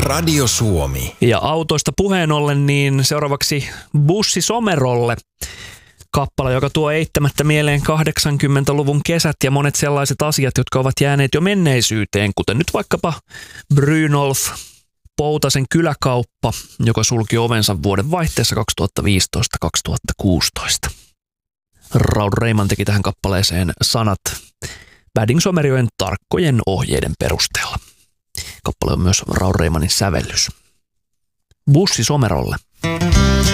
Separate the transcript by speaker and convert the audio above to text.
Speaker 1: Radio Suomi.
Speaker 2: Ja autoista puheen ollen, niin seuraavaksi Bussi Somerolle. Kappale, joka tuo eittämättä mieleen 80-luvun kesät ja monet sellaiset asiat, jotka ovat jääneet jo menneisyyteen, kuten nyt vaikkapa Brynolf Poutasen kyläkauppa, joka sulki ovensa vuoden vaihteessa 2015-2016. Raul Reiman teki tähän kappaleeseen sanat Väding-Somerjoen tarkkojen ohjeiden perusteella. Kappale on myös Raul Reimanin sävellys. Bussi Somerolle.